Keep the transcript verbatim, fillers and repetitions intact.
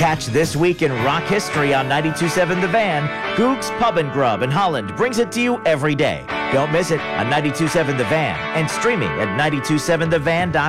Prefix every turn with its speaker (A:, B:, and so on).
A: Catch This Week in Rock History on ninety-two point seven The Van. Goog's Pub and Grub in Holland brings it to you every day. Don't miss it on ninety-two point seven The Van and streaming at ninety two seven the van dot com.